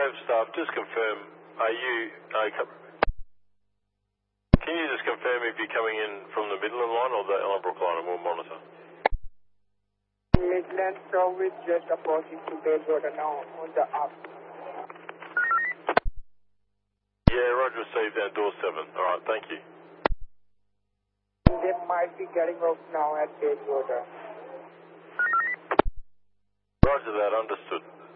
Nav staff, just confirm, can you just confirm if you're coming in from the Midland line or the Ellenbrook line, and we'll monitor? Midland service just approaching to Bayswater now on the up. Yeah, roger, received down door 7. Alright, thank you. They might be getting off now at Bayswater. Roger that, understood.